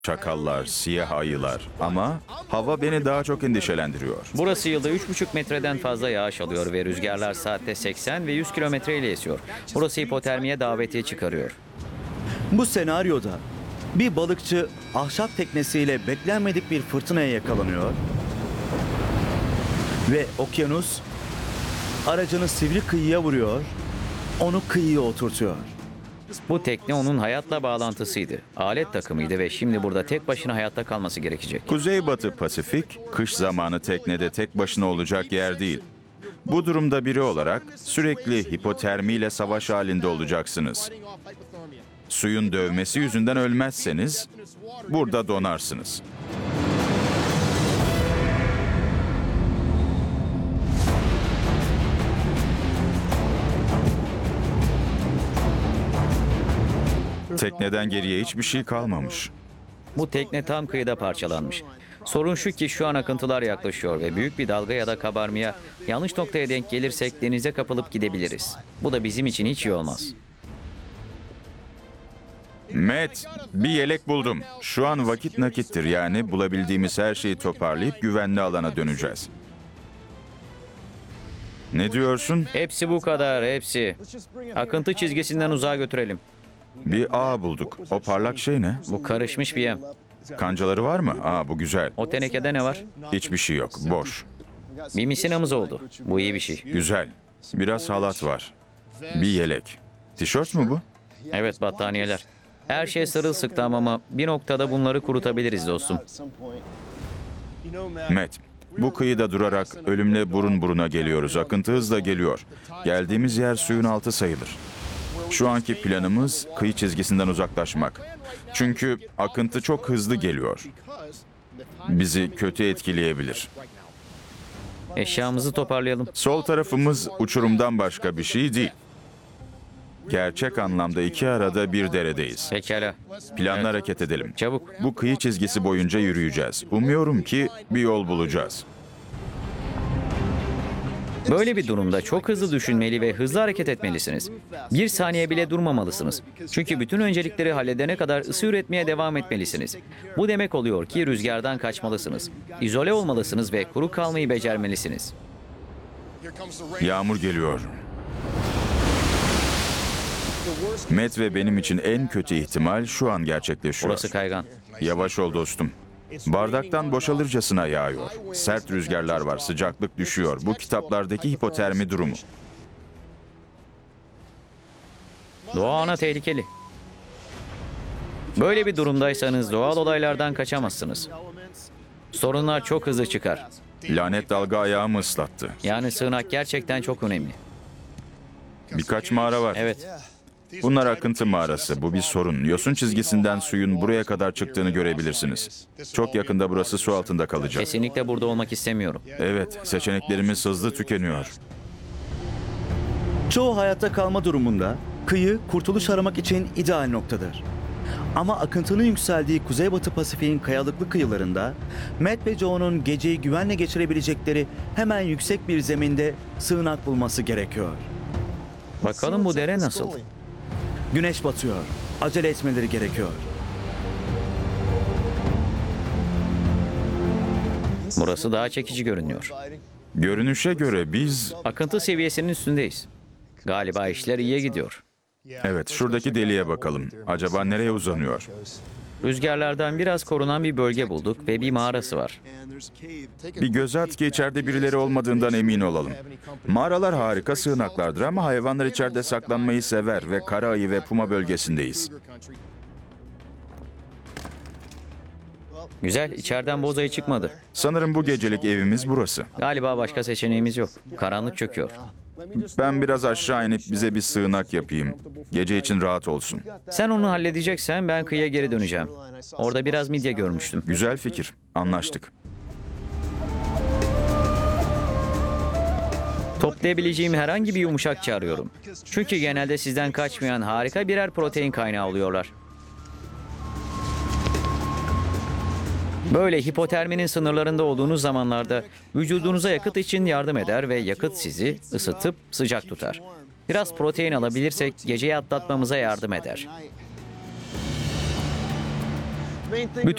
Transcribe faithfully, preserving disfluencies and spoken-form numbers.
Çakallar, siyah ayılar ama hava beni daha çok endişelendiriyor. Burası yılda üç buçuk metreden fazla yağış alıyor ve rüzgarlar saatte seksen ve yüz kilometre ile esiyor. Burası hipotermiye davetiye çıkarıyor. Bu senaryoda bir balıkçı ahşap teknesiyle beklenmedik bir fırtınaya yakalanıyor ve okyanus aracını sivri kıyıya vuruyor, onu kıyıya oturtuyor. Bu tekne onun hayatla bağlantısıydı. Alet takımıydı ve şimdi burada tek başına hayatta kalması gerekecek. Kuzeybatı Pasifik, kış zamanı teknede tek başına olacak yer değil. Bu durumda biri olarak sürekli hipotermiyle savaş halinde olacaksınız. Suyun dövmesi yüzünden ölmezseniz burada donarsınız. Tekneden geriye hiçbir şey kalmamış. Bu tekne tam kıyıda parçalanmış. Sorun şu ki şu an akıntılar yaklaşıyor ve büyük bir dalga ya da kabarmaya yanlış noktaya denk gelirsek denize kapılıp gidebiliriz. Bu da bizim için hiç iyi olmaz. Matt, bir yelek buldum. Şu an vakit nakittir, yani bulabildiğimiz her şeyi toparlayıp güvenli alana döneceğiz. Ne diyorsun? Hepsi bu kadar, hepsi. Akıntı çizgisinden uzağa götürelim. Bir ağ bulduk. O parlak şey ne? Bu karışmış bir yem. Kancaları var mı? Aa, bu güzel. O tenekede ne var? Hiçbir şey yok, boş. Bir misinamız oldu. Bu iyi bir şey. Güzel. Biraz halat var. Bir yelek. Tişört mü bu? Evet, battaniyeler. Her şey sırılsıklam ama bir noktada bunları kurutabiliriz dostum. Matt, bu kıyıda durarak ölümle burun buruna geliyoruz. Akıntı hızla geliyor. Geldiğimiz yer suyun altı sayılır. Şu anki planımız kıyı çizgisinden uzaklaşmak. Çünkü akıntı çok hızlı geliyor. Bizi kötü etkileyebilir. Eşyamızı toparlayalım. Sol tarafımız uçurumdan başka bir şey değil. Gerçek anlamda iki arada bir deredeyiz. Pekala. Planla hareket edelim. Çabuk. Bu kıyı çizgisi boyunca yürüyeceğiz. Umuyorum ki bir yol bulacağız. Böyle bir durumda çok hızlı düşünmeli ve hızlı hareket etmelisiniz. Bir saniye bile durmamalısınız. Çünkü bütün öncelikleri halledene kadar ısı üretmeye devam etmelisiniz. Bu demek oluyor ki rüzgardan kaçmalısınız. İzole olmalısınız ve kuru kalmayı becermelisiniz. Yağmur geliyor. Matt ve benim için en kötü ihtimal şu an gerçekleşiyor. Burası kaygan. Yavaş ol dostum. Bardaktan boşalırcasına yağıyor. Sert rüzgarlar var, sıcaklık düşüyor. Bu kitaplardaki hipotermi durumu. Doğa ana tehlikeli. Böyle bir durumdaysanız doğal olaylardan kaçamazsınız. Sorunlar çok hızlı çıkar. Lanet dalga ayağımı ıslattı. Yani sığınak gerçekten çok önemli. Birkaç mağara var. Evet. Bunlar akıntı mağarası. Bu bir sorun. Yosun çizgisinden suyun buraya kadar çıktığını görebilirsiniz. Çok yakında burası su altında kalacak. Kesinlikle burada olmak istemiyorum. Evet, seçeneklerimiz hızlı tükeniyor. Çoğu hayatta kalma durumunda kıyı kurtuluş aramak için ideal noktadır. Ama akıntının yükseldiği Kuzeybatı Pasifik'in kayalıklı kıyılarında Matt ve Joe'nun geceyi güvenle geçirebilecekleri hemen yüksek bir zeminde sığınak bulması gerekiyor. Bakalım bu dere nasıl? Güneş batıyor. Acele etmeleri gerekiyor. Burası daha çekici görünüyor. Görünüşe göre biz... Akıntı seviyesinin üstündeyiz. Galiba işler iyiye gidiyor. Evet, şuradaki deliğe bakalım. Acaba nereye uzanıyor? Rüzgarlardan biraz korunan bir bölge bulduk ve bir mağarası var. Bir göz at ki içeride birileri olmadığından emin olalım. Mağaralar harika sığınaklardır ama hayvanlar içeride saklanmayı sever ve kara ayı ve puma bölgesindeyiz. Güzel, içeriden boz ayı çıkmadı. Sanırım bu gecelik evimiz burası. Galiba başka seçeneğimiz yok. Karanlık çöküyor. Ben biraz aşağı inip bize bir sığınak yapayım. Gece için rahat olsun. Sen onu halledeceksen ben kıyıya geri döneceğim. Orada biraz midye görmüştüm. Güzel fikir. Anlaştık. Toplayabileceğim herhangi bir yumuşakçı arıyorum. Çünkü genelde sizden kaçmayan harika birer protein kaynağı oluyorlar. Böyle hipoterminin sınırlarında olduğunuz zamanlarda vücudunuza yakıt için yardım eder ve yakıt sizi ısıtıp sıcak tutar. Biraz protein alabilirsek geceyi atlatmamıza yardım eder. Bütün